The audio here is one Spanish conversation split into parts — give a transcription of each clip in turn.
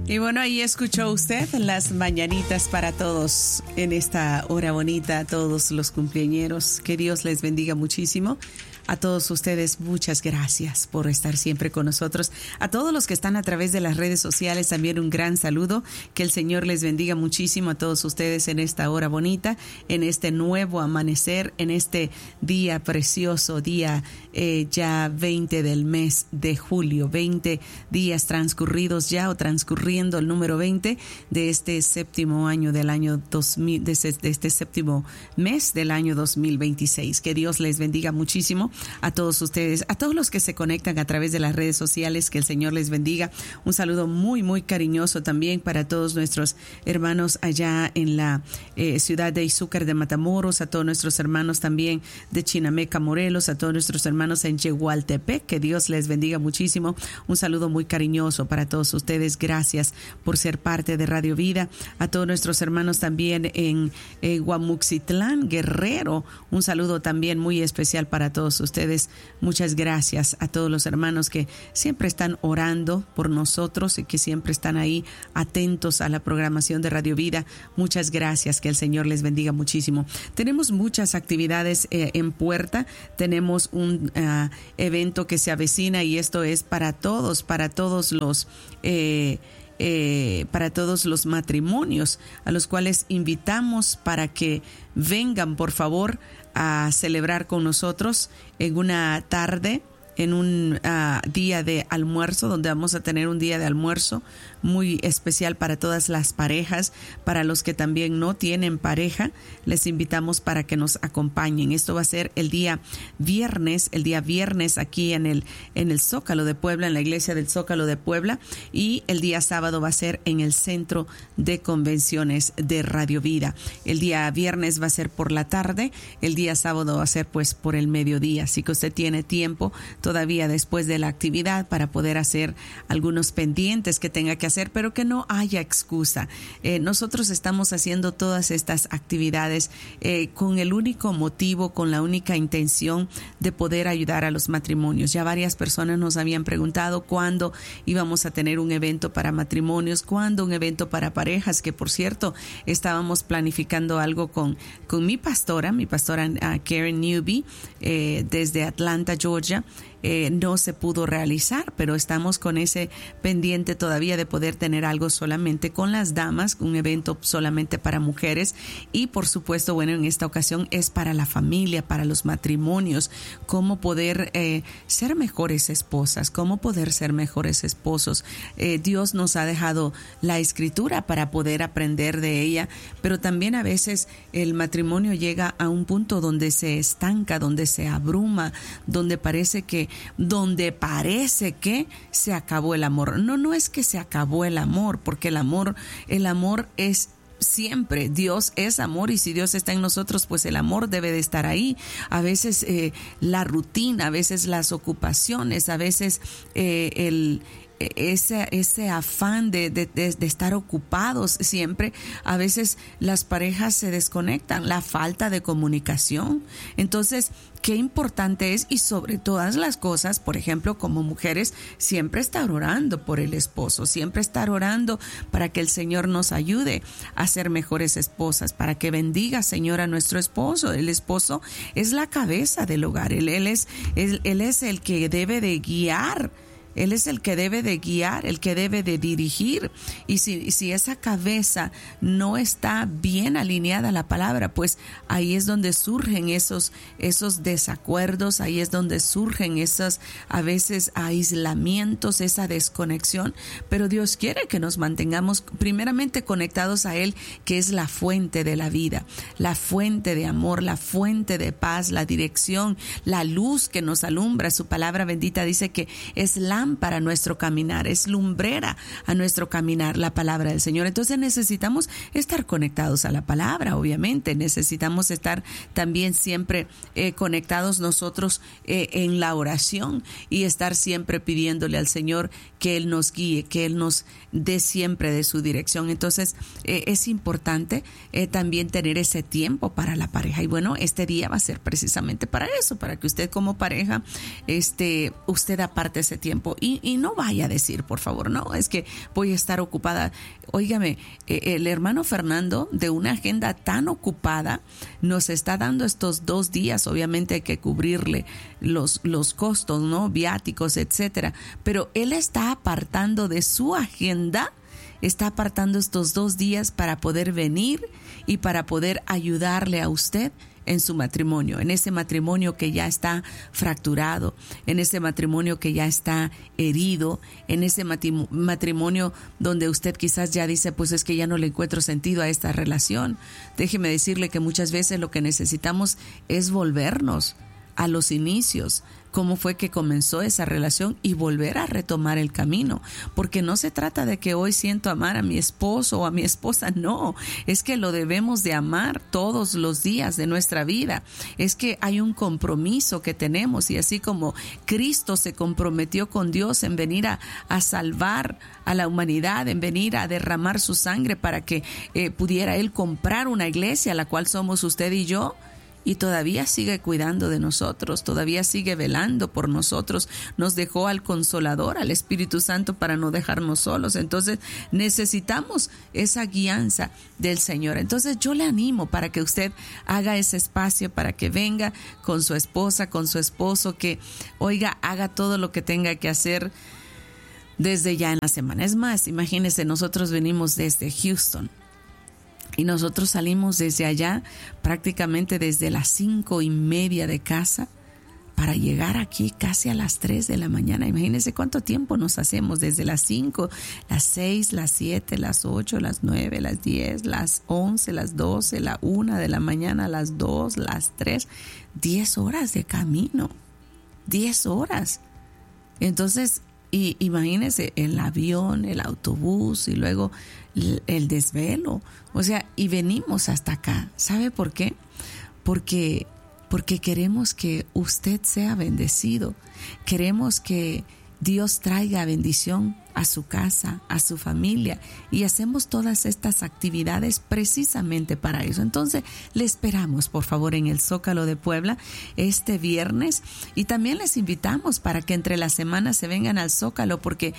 Y bueno, ahí escuchó usted las mañanitas para todos en esta hora bonita, a todos los cumpleañeros. Que Dios les bendiga muchísimo. A todos ustedes, muchas gracias por estar siempre con nosotros. A todos los que están a través de las redes sociales, también un gran saludo. Que el Señor les bendiga muchísimo a todos ustedes en esta hora bonita, en este nuevo amanecer, en este día precioso, día ya 20 del mes de julio. 20 días transcurridos ya, o transcurriendo el número 20 de este séptimo año del año 2000, de este séptimo mes del año 2026. Que Dios les bendiga muchísimo a todos ustedes, a todos los que se conectan a través de las redes sociales. Que el Señor les bendiga. Un saludo muy, muy cariñoso también para todos nuestros hermanos allá en la ciudad de Izúcar de Matamoros, a todos nuestros hermanos también de Chinameca, Morelos, a todos nuestros hermanos en Yehualtepec. Que Dios les bendiga muchísimo. Un saludo muy cariñoso para todos ustedes. Gracias por ser parte de Radio Vida. A todos nuestros hermanos también en Guamuxitlán, Guerrero. Un saludo también muy especial para todos ustedes. Muchas gracias a todos los hermanos que siempre están orando por nosotros y que siempre están ahí atentos a la programación de Radio Vida. Muchas gracias, que el Señor les bendiga muchísimo. Tenemos muchas actividades en puerta. Tenemos un evento que se avecina, y esto es para todos los matrimonios, a los cuales invitamos para que vengan, por favor, a celebrar con nosotros en una tarde, en un día de almuerzo, donde vamos a tener un día de almuerzo muy especial para todas las parejas. Para los que también no tienen pareja, les invitamos para que nos acompañen. Esto va a ser el día viernes aquí en el Zócalo de Puebla, en la iglesia del Zócalo de Puebla, y el día sábado va a ser en el Centro de Convenciones de Radio Vida. El día viernes va a ser por la tarde, el día sábado va a ser pues por el mediodía, así que usted tiene tiempo todavía después de la actividad para poder hacer algunos pendientes que tenga que hacer, pero que no haya excusa. Nosotros estamos haciendo todas estas actividades con el único motivo, con la única intención de poder ayudar a los matrimonios. Ya varias personas nos habían preguntado cuándo íbamos a tener un evento para matrimonios, cuándo un evento para parejas, que por cierto estábamos planificando algo con mi pastora Karen Newby, desde Atlanta, Georgia. No se pudo realizar, pero estamos con ese pendiente todavía de poder tener algo solamente con las damas, un evento solamente para mujeres. Y por supuesto, bueno, en esta ocasión es para la familia, para los matrimonios, cómo poder ser mejores esposas, cómo poder ser mejores esposos. Dios nos ha dejado la escritura para poder aprender de ella, pero también a veces el matrimonio llega a un punto donde se estanca, donde se abruma, donde parece que se acabó el amor. No es que se acabó el amor, porque el amor es siempre. Dios es amor, y si Dios está en nosotros, pues el amor debe de estar ahí. A veces la rutina, a veces las ocupaciones, a veces ese afán de estar ocupados siempre, a veces las parejas se desconectan, la falta de comunicación. Entonces, qué importante es, y sobre todas las cosas, por ejemplo, como mujeres, siempre estar orando por el esposo, siempre estar orando para que el Señor nos ayude a ser mejores esposas, para que bendiga, Señor, a nuestro esposo. El esposo es la cabeza del hogar, él es el que debe de guiar. Él es el que debe de guiar, el que debe de dirigir. Y si esa cabeza no está bien alineada a la palabra, pues ahí es donde surgen esos desacuerdos, ahí es donde surgen esos a veces aislamientos, esa desconexión. Pero Dios quiere que nos mantengamos primeramente conectados a Él, que es la fuente de la vida, la fuente de amor, la fuente de paz, la dirección, la luz que nos alumbra. Su palabra bendita dice que es lámpara nuestro caminar, es lumbrera a nuestro caminar, la palabra del Señor. Entonces necesitamos estar conectados a la palabra, obviamente. Necesitamos estar también siempre conectados nosotros en la oración, y estar siempre pidiéndole al Señor que Él nos guíe, que Él nos dé siempre de su dirección. Entonces es importante también tener ese tiempo para la pareja. Y bueno, este día va a ser precisamente para eso, para que usted como pareja, usted aparte ese tiempo. tiempo. Y no vaya a decir, por favor, no, es que voy a estar ocupada. Óigame, el hermano Fernando, de una agenda tan ocupada, nos está dando estos 2 días. Obviamente hay que cubrirle los costos, ¿no? Viáticos, etcétera. Pero él está apartando de su agenda, está apartando estos 2 días para poder venir y para poder ayudarle a usted en su matrimonio, en ese matrimonio que ya está fracturado, en ese matrimonio que ya está herido, en ese matrimonio donde usted quizás ya dice, pues es que ya no le encuentro sentido a esta relación. Déjeme decirle que muchas veces lo que necesitamos es volvernos a los inicios, cómo fue que comenzó esa relación y volver a retomar el camino, porque no se trata de que hoy siento amar a mi esposo o a mi esposa, no, es que lo debemos de amar todos los días de nuestra vida, es que hay un compromiso que tenemos, y así como Cristo se comprometió con Dios en venir a salvar a la humanidad, en venir a derramar su sangre para que pudiera Él comprar una iglesia, la cual somos usted y yo, y todavía sigue cuidando de nosotros, todavía sigue velando por nosotros, nos dejó al Consolador, al Espíritu Santo para no dejarnos solos. Entonces necesitamos esa guianza del Señor. Entonces yo le animo para que usted haga ese espacio, para que venga con su esposa, con su esposo, que oiga, haga todo lo que tenga que hacer desde ya en la semana. Es más, imagínense, nosotros venimos desde Houston. Y nosotros salimos desde allá prácticamente desde las 5:30 de casa para llegar aquí casi a las 3 de la mañana. Imagínense cuánto tiempo nos hacemos desde las 5, las 6, las 7, las 8, las 9, las 10, las 11, las 12, la 1 de la mañana, las 2, las 3. 10 horas de camino. 10 horas. Entonces, y imagínense el avión, el autobús y luego el desvelo. O sea, y venimos hasta acá. ¿Sabe por qué? Porque queremos que usted sea bendecido. Queremos que Dios traiga bendición a su casa, a su familia, y hacemos todas estas actividades precisamente para eso. Entonces, le esperamos, por favor, en el Zócalo de Puebla este viernes, y también les invitamos para que entre la semana se vengan al Zócalo, porque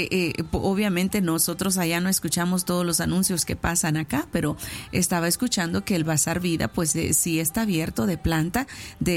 obviamente nosotros allá no escuchamos todos los anuncios que pasan acá, pero estaba escuchando que el Bazar Vida, pues sí está abierto de planta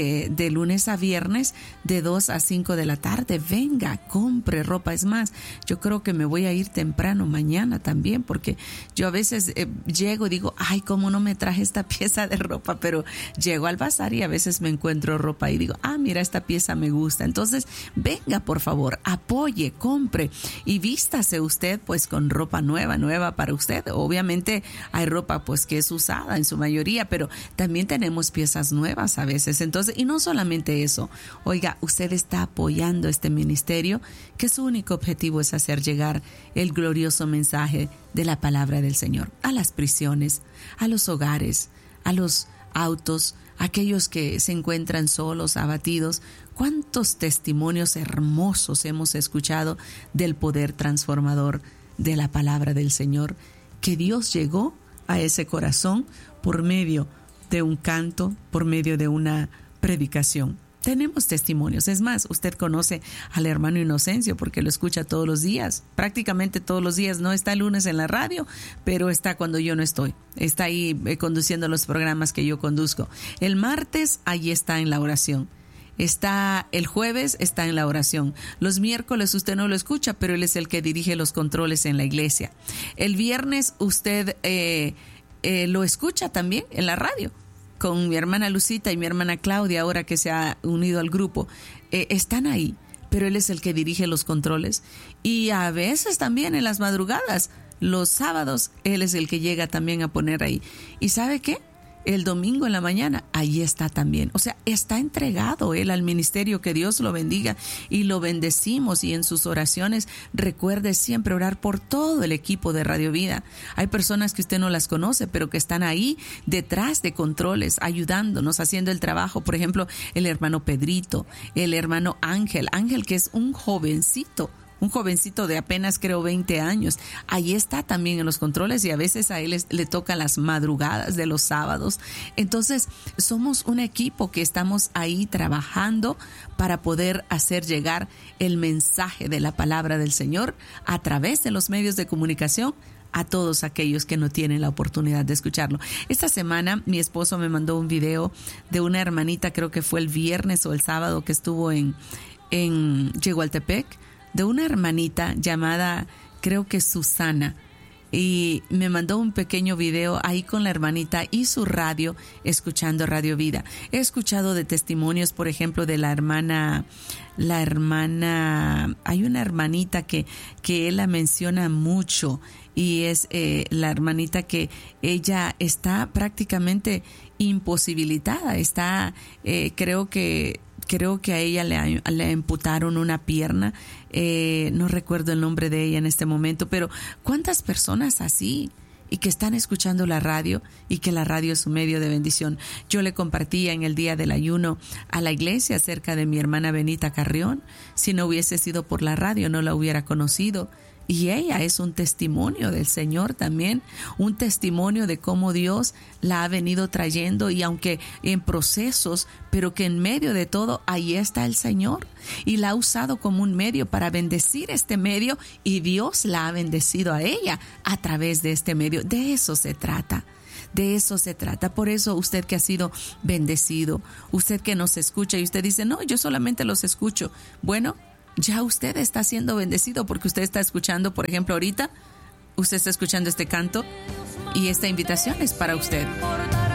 de lunes a viernes de 2 a 5 de la tarde. Venga, compre ropa. Es más, yo creo que me voy a ir temprano mañana también, porque yo a veces llego y digo, ay, cómo no me traje esta pieza de ropa, pero llego al bazar y a veces me encuentro ropa y digo, mira, esta pieza me gusta. Entonces, venga, por favor, apoye, compre y vístase usted pues con ropa nueva para usted. Obviamente hay ropa pues que es usada en su mayoría, pero también tenemos piezas nuevas a veces. Entonces, y no solamente eso, oiga, usted está apoyando este ministerio que su único objetivo es hacer llegar el glorioso mensaje de la palabra del Señor a las prisiones, a los hogares, a los autos, a aquellos que se encuentran solos, abatidos. Cuántos testimonios hermosos hemos escuchado del poder transformador de la palabra del Señor, que Dios llegó a ese corazón por medio de un canto, por medio de una predicación. Tenemos testimonios. Es más, usted conoce al hermano Inocencio porque lo escucha todos los días, prácticamente todos los días. No está el lunes en la radio, pero está cuando yo no estoy. Está ahí conduciendo los programas que yo conduzco. El martes, ahí está en la oración. Está el jueves, está en la oración. Los miércoles usted no lo escucha, pero él es el que dirige los controles en la iglesia. El viernes usted lo escucha también en la radio, con mi hermana Lucita y mi hermana Claudia, ahora que se ha unido al grupo. Están ahí, pero él es el que dirige los controles. Y a veces también en las madrugadas, los sábados, él es el que llega también a poner ahí. ¿Y sabe qué? El domingo en la mañana, ahí está también. O sea, está entregado él al ministerio. Que Dios lo bendiga y lo bendecimos. Y en sus oraciones recuerde siempre orar por todo el equipo de Radio Vida. Hay personas que usted no las conoce, pero que están ahí detrás de controles, ayudándonos, haciendo el trabajo. Por ejemplo, el hermano Pedrito, el hermano Ángel, que es un jovencito, un jovencito de apenas creo 20 años. Ahí está también en los controles y a veces a él le tocan las madrugadas de los sábados. Entonces somos un equipo que estamos ahí trabajando para poder hacer llegar el mensaje de la palabra del Señor a través de los medios de comunicación a todos aquellos que no tienen la oportunidad de escucharlo. Esta semana mi esposo me mandó un video de una hermanita, creo que fue el viernes o el sábado, que estuvo en Yegualtepec, de una hermanita llamada, creo que Susana, y me mandó un pequeño video ahí con la hermanita y su radio, escuchando Radio Vida. He escuchado de testimonios, por ejemplo, de la hermana, hay una hermanita que él la menciona mucho, y es la hermanita que ella está prácticamente imposibilitada, está, creo que a ella le amputaron una pierna, no recuerdo el nombre de ella en este momento, pero ¿cuántas personas así? Y que están escuchando la radio, y que la radio es un medio de bendición. Yo le compartía en el día del ayuno a la iglesia acerca de mi hermana Benita Carrión. Si no hubiese sido por la radio, no la hubiera conocido. Y ella es un testimonio del Señor también, un testimonio de cómo Dios la ha venido trayendo, y aunque en procesos, pero que en medio de todo, ahí está el Señor, y la ha usado como un medio para bendecir este medio, y Dios la ha bendecido a ella a través de este medio. De eso se trata. De eso se trata. Por eso usted que ha sido bendecido, usted que nos escucha y usted dice, no, yo solamente los escucho. Bueno, ya usted está siendo bendecido, porque usted está escuchando, por ejemplo, ahorita, usted está escuchando este canto, y esta invitación es para usted.